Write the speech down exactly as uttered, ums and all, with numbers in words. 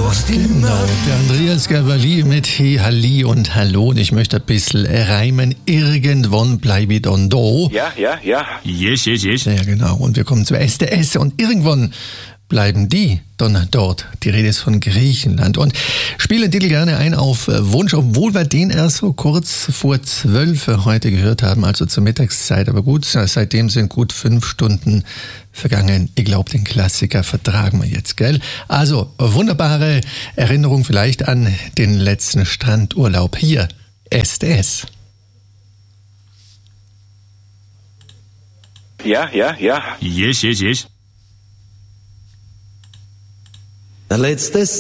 Genau, der Andreas Gavali mit He, Halli und Hallo. Und ich möchte ein bisschen reimen. Irgendwann bleibe ich dann da. Ja, ja, ja. Yes, yes, yes. Ja, genau. Und wir kommen zu S D S. Und irgendwann bleiben die dann dort. Die Rede ist von Griechenland. Und spiele den Titel gerne ein auf Wunsch, obwohl wir den erst so kurz vor zwölf heute gehört haben, also zur Mittagszeit. Aber gut, seitdem sind gut fünf Stunden vergangen. Ich glaube, den Klassiker vertragen wir jetzt, gell? Also, wunderbare Erinnerung vielleicht an den letzten Strandurlaub. Hier, S D S. Ja, ja, ja. Yes, yes, yes. Der letzte